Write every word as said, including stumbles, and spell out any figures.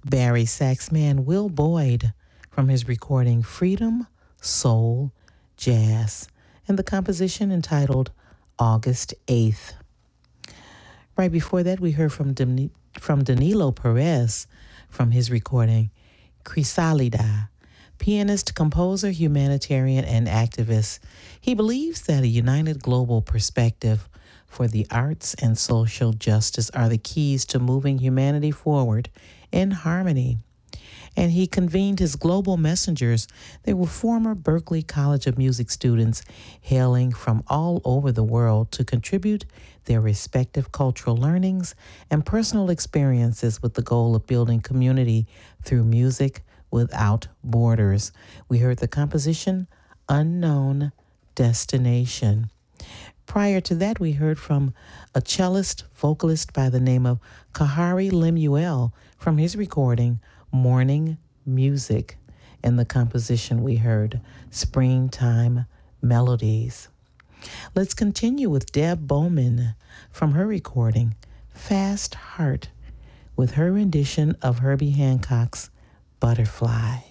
Barry saxman Will Boyd from his recording Freedom, Soul, Jazz, and the composition entitled August eighth. Right before that, we heard from, Dan- from Danilo Perez from his recording Chrysalida. Pianist, composer, humanitarian, and activist, he believes that a united global perspective for the arts and social justice are the keys to moving humanity forward in harmony. And he convened his global messengers. They were former Berklee College of Music students hailing from all over the world to contribute their respective cultural learnings and personal experiences with the goal of building community through music without borders. We heard the composition Unknown Destination. Prior to that, we heard from a cellist vocalist by the name of Kahari Lemuel from his recording Morning Music, and the composition we heard Springtime Melodies. Let's continue with Deb Bowman from her recording Fast Heart with her rendition of Herbie Hancock's Butterfly.